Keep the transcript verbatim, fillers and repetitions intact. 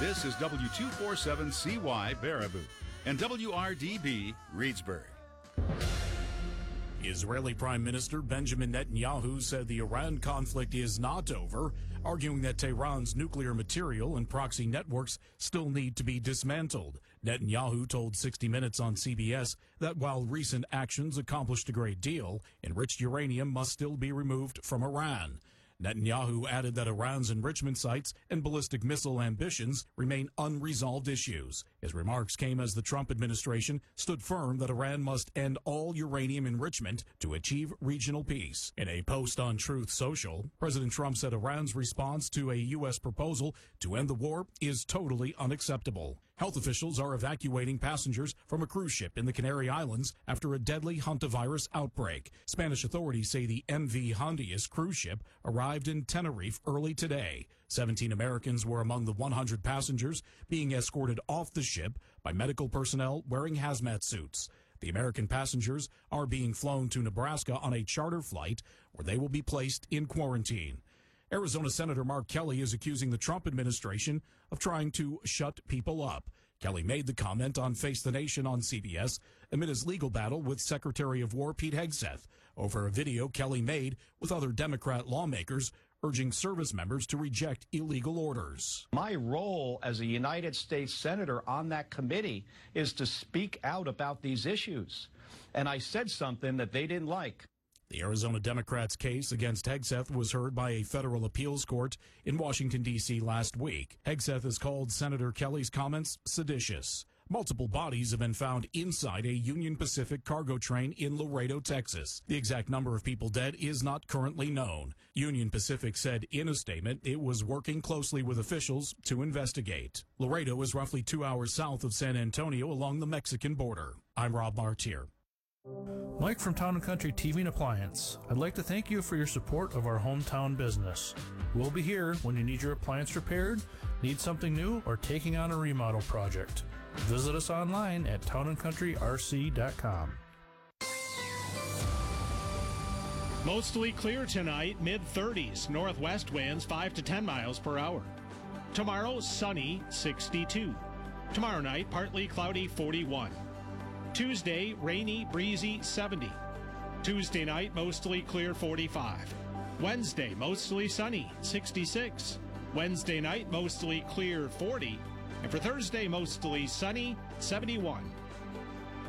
This is W two forty-seven C Y Baraboo and W R D B Reedsburg. Israeli Prime Minister Benjamin Netanyahu said the Iran conflict is not over, arguing that Tehran's nuclear material and proxy networks still need to be dismantled. Netanyahu told sixty minutes on C B S that while recent actions accomplished a great deal, enriched uranium must still be removed from Iran. Netanyahu added that Iran's enrichment sites and ballistic missile ambitions remain unresolved issues. His remarks came as the Trump administration stood firm that Iran must end all uranium enrichment to achieve regional peace. In a post on Truth Social, President Trump said Iran's response to a U S proposal to end the war is totally unacceptable. Health officials are evacuating passengers from a cruise ship in the Canary Islands after a deadly hantavirus outbreak. Spanish authorities say the M V Hondias cruise ship arrived in Tenerife early today. seventeen Americans were among the one hundred passengers being escorted off the ship by medical personnel wearing hazmat suits. The American passengers are being flown to Nebraska on a charter flight where they will be placed in quarantine. Arizona Senator Mark Kelly is accusing the Trump administration of trying to shut people up. Kelly made the comment on Face the Nation on C B S amid his legal battle with Secretary of War Pete Hegseth over a video Kelly made with other Democrat lawmakers urging service members to reject illegal orders. My role as a United States Senator on that committee is to speak out about these issues. And I said something that they didn't like. The Arizona Democrats' case against Hegseth was heard by a federal appeals court in Washington, D C last week. Hegseth has called Senator Kelly's comments seditious. Multiple bodies have been found inside a Union Pacific cargo train in Laredo, Texas. The exact number of people dead is not currently known. Union Pacific said in a statement it was working closely with officials to investigate. Laredo is roughly two hours south of San Antonio along the Mexican border. I'm Rob Martier. Mike from Town and Country T V and Appliance. I'd like to thank you for your support of our hometown business. We'll be here when you need your appliance repaired, need something new, or taking on a remodel project. Visit us online at town and country r c dot com. Mostly clear tonight, mid thirties, northwest winds five to ten miles per hour. Tomorrow, sunny, sixty-two. Tomorrow night, partly cloudy, forty-one. Tuesday, rainy, breezy, seventy. Tuesday night, mostly clear, forty-five. Wednesday, mostly sunny, sixty-six. Wednesday night, mostly clear, forty. And for Thursday, mostly sunny, seventy-one.